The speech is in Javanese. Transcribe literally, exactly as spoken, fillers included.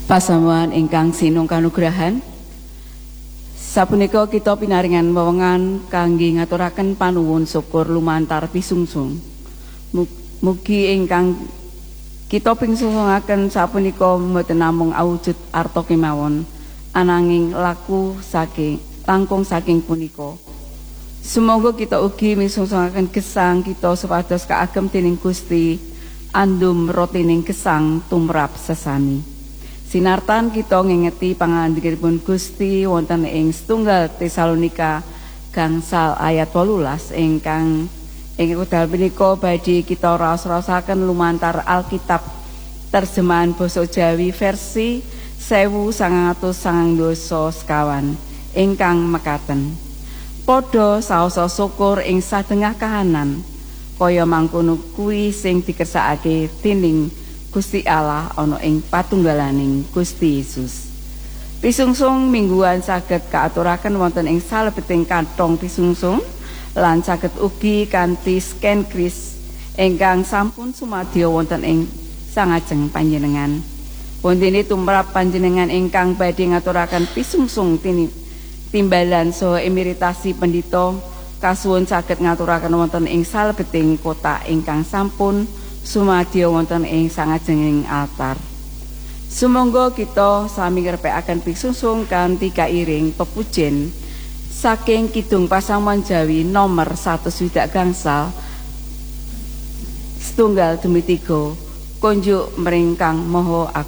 Pasamuan ingkang sinung kanugrahan, sapunika kita pinaringan wewengan kangge ngaturaken panuwun syukur lumantar pisungsung. Mugi ingkang kita pingsungsungaken sapunika mboten namung awujud arta kemawon, ananging laku saking langkung saking punika. Sumangga kita ugi misungsungaken gesang kita supados kaagem dening Gusti andum rotining gesang tumrap sesami. Sinartan kita ngingeti pangandikipun Gusti wonten ing setunggal Tesalonika gangsal ayat wolulas ingkang ing wekdal punika badhe kita raos-raosaken lumantar Alkitab terjemahan basa Jawi versi sewu sangang atus sangang dasa sekawan ingkang mekaten. Padha saosa syukur ing sadengah kahanan kaya mangkono kuwi sing dikersakake dening Gusti Allah ana ing patunggalaning Gusti Yesus. Pisungsung mingguan saged kaaturaken wonten ing salebeting kantong pisungsung lan saged ugi kanthi scan kris ingkang sampun sumadya wonten ing sangajeng panjenengan. Wondene tumrap panjenengan ingkang badhe ngaturaken pisungsung tini timbalan saha emeritasi pendhita kasuwun saged ngaturaken wonten ing salebeting kotak ingkang sampun sumadya wonten ing sangajenging altar. Sumangga kita sami ngrepekaken pisungsung kanthi kairing pepujen saking Kidung Pasamuan Jawi nomor satus swidak gangsal setunggal demi tiga kunjuk mringkang Maha